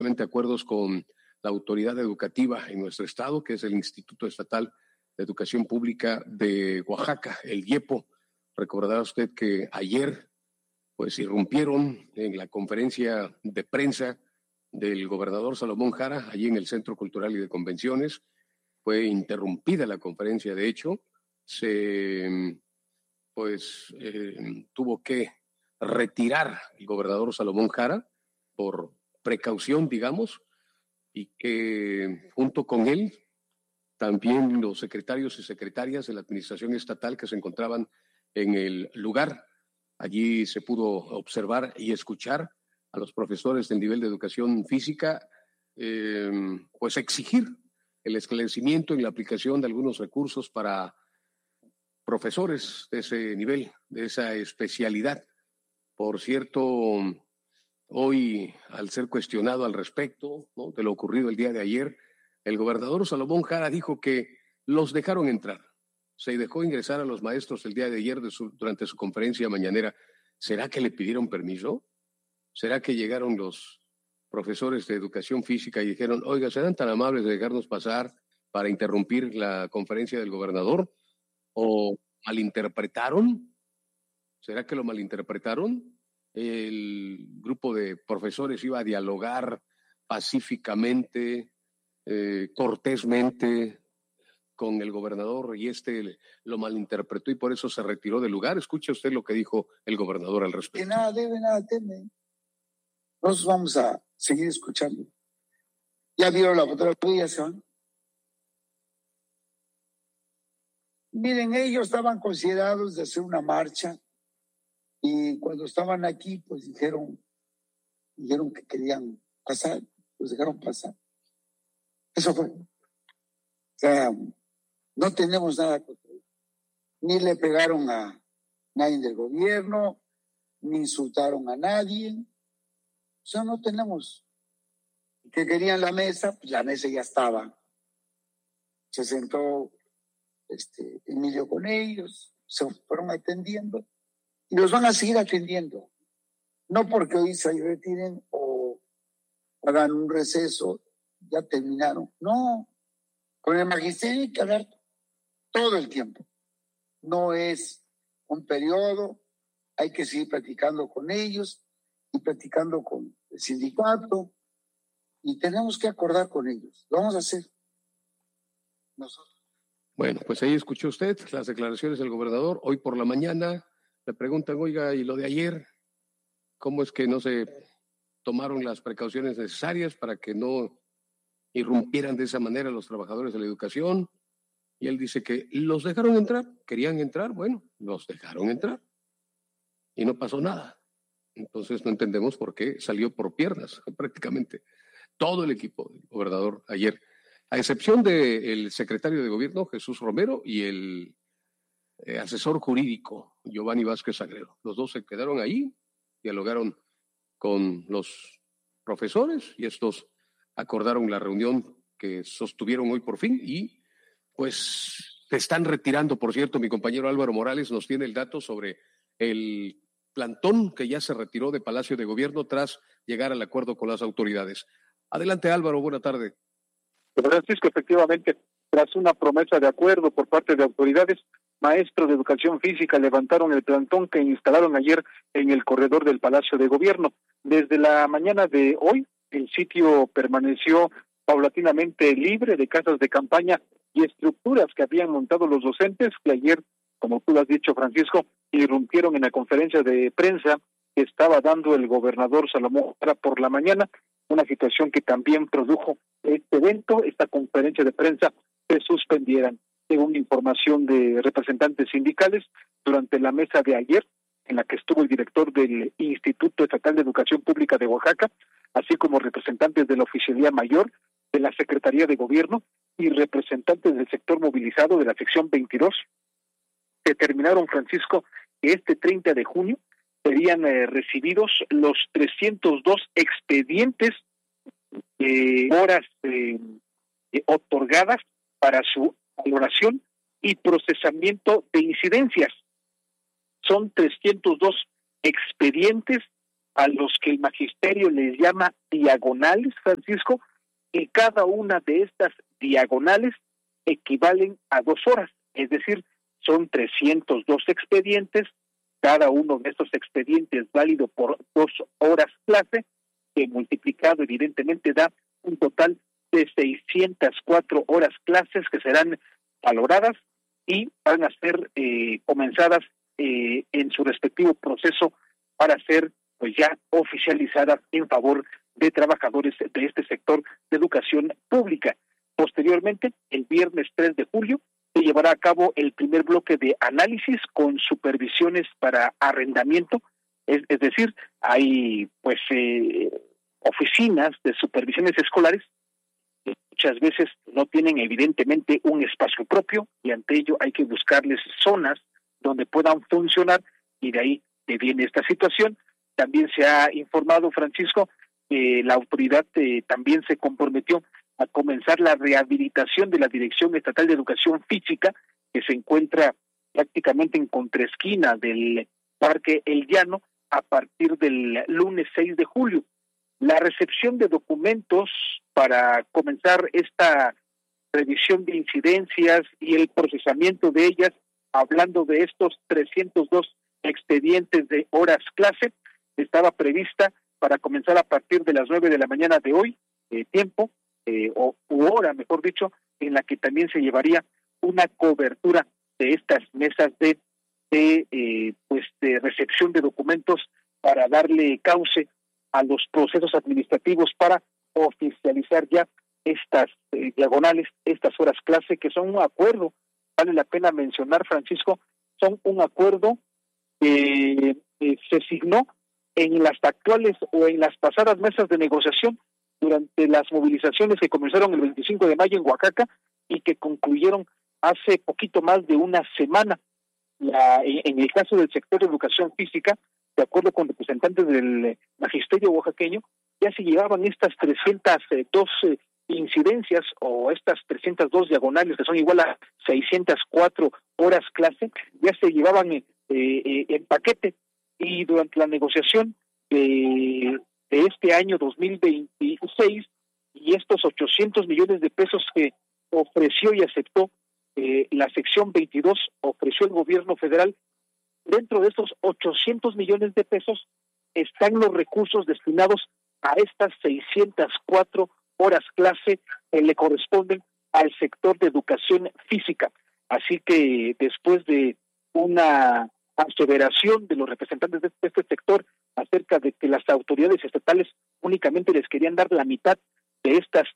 precisamente acuerdos con la autoridad educativa en nuestro estado, que es el Instituto Estatal de Educación Pública de Oaxaca, el IEPO. Recordará usted que ayer pues irrumpieron en la conferencia de prensa del gobernador Salomón Jara, allí en el Centro Cultural y de Convenciones. Fue interrumpida la conferencia, de hecho, tuvo que retirar el gobernador Salomón Jara por precaución, digamos, y que junto con él también los secretarios y secretarias de la administración estatal que se encontraban en el lugar. Allí se pudo observar y escuchar a los profesores del nivel de educación física, pues exigir el esclarecimiento en la aplicación de algunos recursos para profesores de ese nivel, de esa especialidad. Por cierto, hoy, al ser cuestionado al respecto, ¿no?, de lo ocurrido el día de ayer, el gobernador Salomón Jara dijo que los dejaron entrar. Se dejó ingresar a los maestros el día de ayer durante su conferencia mañanera. ¿Será que le pidieron permiso? ¿Será que llegaron los profesores de educación física y dijeron, oiga, serán tan amables de dejarnos pasar para interrumpir la conferencia del gobernador? ¿O malinterpretaron? ¿Será que lo malinterpretaron? El grupo de profesores iba a dialogar pacíficamente, cortésmente con el gobernador y lo malinterpretó y por eso se retiró del lugar. Escuche usted lo que dijo el gobernador al respecto. Que nada debe, nada teme. Nosotros vamos a seguir escuchando. ¿Ya vieron la fotografía? ¿Se van? Miren, ellos estaban considerados de hacer una marcha y cuando estaban aquí, pues dijeron que querían pasar, los dejaron pasar. Eso fue. O sea, no tenemos nada contra ellos. Ni le pegaron a nadie del gobierno, ni insultaron a nadie. O sea, no tenemos. Que querían la mesa, pues la mesa ya estaba. Se sentó Emilio con ellos, se fueron atendiendo y los van a seguir atendiendo. No porque hoy se retiren o hagan un receso, ya terminaron. No, con el magisterio hay que hablar todo el tiempo. No es un periodo, hay que seguir platicando con ellos y platicando con el sindicato y tenemos que acordar con ellos. Lo vamos a hacer nosotros. Bueno, pues ahí escuchó usted las declaraciones del gobernador. Hoy por la mañana le preguntan, oiga, ¿y lo de ayer? ¿Cómo es que no se tomaron las precauciones necesarias para que no irrumpieran de esa manera los trabajadores de la educación? Y él dice que los dejaron entrar, querían entrar, bueno, los dejaron entrar y no pasó nada. Entonces no entendemos por qué salió por piernas prácticamente todo el equipo del gobernador ayer, a excepción del secretario de gobierno, Jesús Romero, y el asesor jurídico, Giovanni Vázquez Sagredo. Los dos se quedaron ahí, dialogaron con los profesores y estos acordaron la reunión que sostuvieron hoy por fin y pues se están retirando. Por cierto, mi compañero Álvaro Morales nos tiene el dato sobre el plantón que ya se retiró de Palacio de Gobierno tras llegar al acuerdo con las autoridades. Adelante, Álvaro, buena tarde. Francisco, efectivamente, tras una promesa de acuerdo por parte de autoridades, maestros de educación física levantaron el plantón que instalaron ayer en el corredor del Palacio de Gobierno. Desde la mañana de hoy, el sitio permaneció paulatinamente libre de casas de campaña y estructuras que habían montado los docentes, que ayer, como tú lo has dicho, Francisco, irrumpieron en la conferencia de prensa que estaba dando el gobernador Salomón Jara por la mañana, una situación que también produjo este evento, esta conferencia de prensa, se suspendieran. Según información de representantes sindicales, durante la mesa de ayer, en la que estuvo el director del Instituto Estatal de Educación Pública de Oaxaca, así como representantes de la Oficialía Mayor, de la Secretaría de Gobierno y representantes del sector movilizado de la sección 22, determinaron, Francisco, que este 30 de junio serían recibidos los 302 expedientes horas otorgadas para su valoración y procesamiento de incidencias. Son 302 expedientes a los que el magisterio les llama diagonales, Francisco, y cada una de estas diagonales equivalen a 2 horas, es decir, son 302 expedientes, cada uno de estos expedientes válido por 2 horas clase, que multiplicado evidentemente da un total de 604 horas clases que serán valoradas y van a ser comenzadas en su respectivo proceso para ser pues ya oficializadas en favor de trabajadores de este sector de educación pública. Posteriormente, el viernes 3 de julio, se llevará a cabo el primer bloque de análisis con supervisiones para arrendamiento, es decir, hay pues oficinas de supervisiones escolares que muchas veces no tienen evidentemente un espacio propio y ante ello hay que buscarles zonas donde puedan funcionar y de ahí viene esta situación. También se ha informado, Francisco, que la autoridad también se comprometió a comenzar la rehabilitación de la Dirección Estatal de Educación Física, que se encuentra prácticamente en contraesquina del Parque El Llano, a partir del lunes 6 de julio. La recepción de documentos para comenzar esta revisión de incidencias y el procesamiento de ellas, hablando de estos 302 expedientes de horas clase, estaba prevista para comenzar a partir de las 9 de la mañana de hoy, tiempo, u hora, mejor dicho, en la que también se llevaría una cobertura de estas mesas de recepción de documentos para darle cauce a los procesos administrativos para oficializar ya estas diagonales, estas horas clase, que son un acuerdo, vale la pena mencionar, Francisco, son un acuerdo que se signó en las actuales o en las pasadas mesas de negociación durante las movilizaciones que comenzaron el 25 de mayo en Oaxaca y que concluyeron hace poquito más de una semana. En el caso del sector de educación física, de acuerdo con representantes del magisterio oaxaqueño, ya se llevaban estas 302 incidencias o estas 302 diagonales, que son igual a 604 horas clase, ya se llevaban en paquete, y durante la negociación de este año 2026 y estos 800 millones de pesos que ofreció y aceptó la sección 22, ofreció el gobierno federal, dentro de estos 800 millones de pesos están los recursos destinados a estas 604 horas clase que le corresponden al sector de educación física. Así que después de una aseveración de los representantes de este sector acerca de que las autoridades estatales únicamente les querían dar la mitad de estas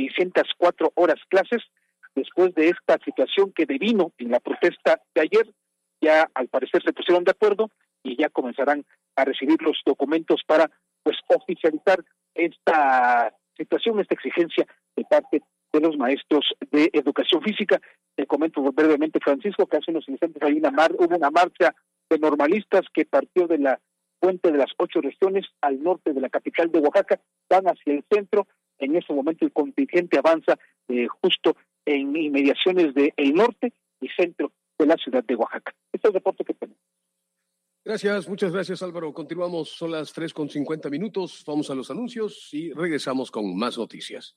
604 horas clases, después de esta situación que devino en la protesta de ayer, ya al parecer se pusieron de acuerdo y ya comenzarán a recibir los documentos para pues oficializar esta situación, esta exigencia de parte de los maestros de educación física. Te comento brevemente, Francisco, que hace unos instantes hubo una marcha de normalistas que partió de la Puente de las 8 Regiones al norte de la capital de Oaxaca, van hacia el centro. En ese momento el contingente avanza justo en inmediaciones del norte y centro de la ciudad de Oaxaca. Este es el reporte que tenemos. Gracias, muchas gracias, Álvaro. Continuamos, son las 3:50. Vamos a los anuncios y regresamos con más noticias.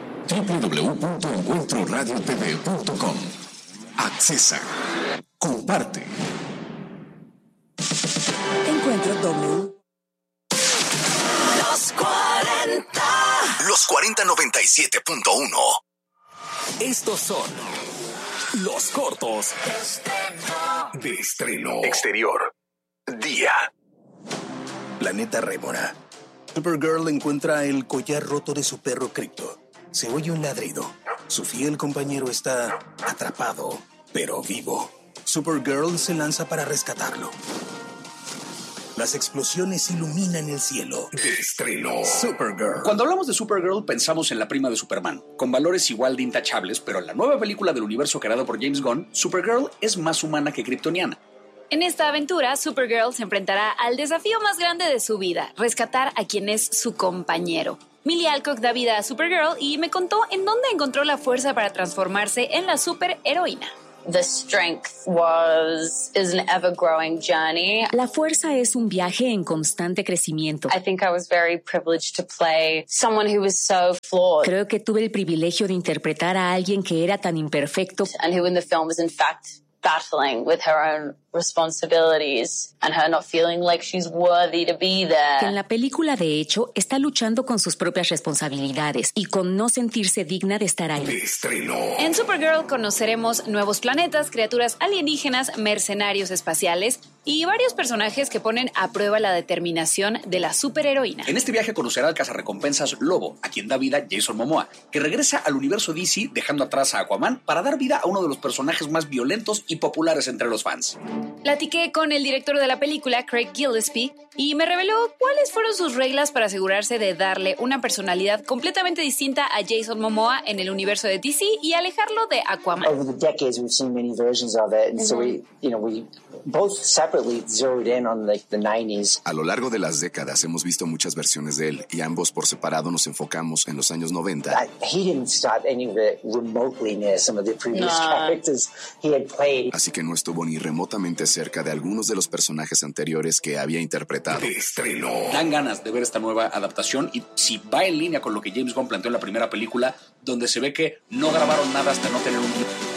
www.encuentroradiotv.com. Accesa. Comparte. Encuentro W. Los 40. Los 4097.1. Estos son los cortos de estreno. Exterior. Día. Planeta Rémora. Supergirl encuentra el collar roto de su perro Crypto. Se oye un ladrido. Su fiel compañero está atrapado, pero vivo. Supergirl se lanza para rescatarlo. Las explosiones iluminan el cielo. De estreno. Supergirl. Cuando hablamos de Supergirl, pensamos en la prima de Superman, con valores igual de intachables, pero en la nueva película del universo creado por James Gunn, Supergirl es más humana que kryptoniana. En esta aventura, Supergirl se enfrentará al desafío más grande de su vida, rescatar a quien es su compañero. Millie Alcock da vida a Supergirl y me contó en dónde encontró la fuerza para transformarse en la superheroína. the strength is an ever-growing journey. La fuerza es un viaje en constante crecimiento. I think I was very privileged to play someone who was so flawed. Creo que tuve el privilegio de interpretar a alguien que era tan imperfecto. And who in the film was in fact battling with her own responsibilities and her not feeling like she's worthy to be there. Que en la película, de hecho, está luchando con sus propias responsabilidades y con no sentirse digna de estar ahí. En Supergirl conoceremos nuevos planetas, criaturas alienígenas, mercenarios espaciales y varios personajes que ponen a prueba la determinación de la superheroína. En este viaje conocerá al cazarrecompensas Lobo, a quien da vida Jason Momoa, que regresa al universo DC dejando atrás a Aquaman para dar vida a uno de los personajes más violentos y populares entre los fans. Platiqué con el director de la película, Craig Gillespie, y me reveló cuáles fueron sus reglas para asegurarse de darle una personalidad completamente distinta a Jason Momoa en el universo de DC y alejarlo de Aquaman. Over the decades, we've seen many versions of it, and so we both separately zeroed in on like the 90s. A lo largo de las décadas hemos visto muchas versiones de él y ambos por separado nos enfocamos en los años 90. He didn't start any of it remotely near some of the previous characters he had played. Así que no estuvo ni remotamente cerca de algunos de los personajes anteriores que había interpretado. Dan ganas de ver esta nueva adaptación y si va en línea con lo que James Gunn planteó en la primera película, donde se ve que no grabaron nada hasta no tener un